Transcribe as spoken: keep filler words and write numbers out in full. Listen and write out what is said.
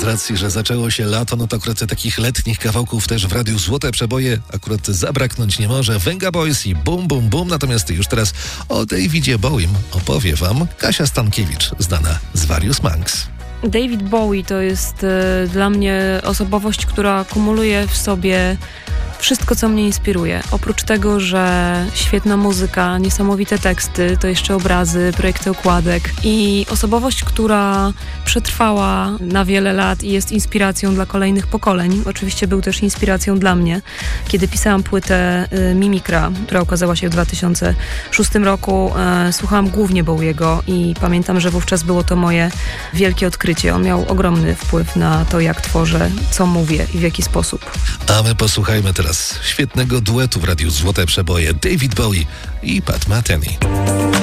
racji, że zaczęło się lato, no to akurat takich letnich kawałków też w Radiu Złote Przeboje akurat zabraknąć nie może. Venga Boys i Bum Bum Bum, natomiast już teraz o Davidzie Bowiem opowie wam Kasia Stankiewicz, znana z Various Monks. David Bowie to jest e, dla mnie osobowość, która kumuluje w sobie wszystko, co mnie inspiruje. Oprócz tego, że świetna muzyka, niesamowite teksty, to jeszcze obrazy, projekty okładek i osobowość, która przetrwała na wiele lat i jest inspiracją dla kolejnych pokoleń. Oczywiście był też inspiracją dla mnie. Kiedy pisałam płytę y, Mimikra, która ukazała się w dwa tysiące szóstym roku, y, słuchałam głównie Bowiego i pamiętam, że wówczas było to moje wielkie odkrycie. On miał ogromny wpływ na to, jak tworzę, co mówię i w jaki sposób. A my posłuchajmy teraz świetnego duetu w Radiu Złote Przeboje David Bowie i Pat Metheny.